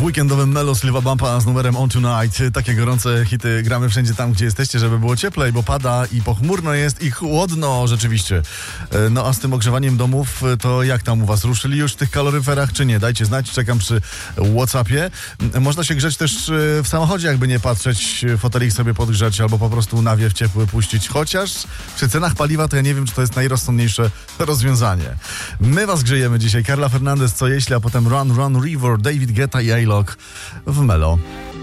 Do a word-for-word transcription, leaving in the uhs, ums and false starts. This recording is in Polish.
weekendowym Melo Sliwa Bumpa z numerem On Tonight. Takie gorące hity gramy wszędzie tam, gdzie jesteście, żeby było cieplej, bo pada i pochmurno jest i chłodno rzeczywiście. No a z tym ogrzewaniem domów, to jak tam u was? Ruszyli już w tych kaloryferach, czy nie? Dajcie znać, czekam przy WhatsAppie. Można się grzeć też w samochodzie, jakby nie patrzeć, fotelik sobie podgrzać albo po prostu nawiew ciepły puścić. Chociaż przy cenach paliwa to ja nie wiem, czy to jest najrozsądniejsze rozwiązanie. My was grzejemy dzisiaj. Carla Fernandez, Co jeśli, a potem Run Run River, David Guetta i A-Lock w Melo.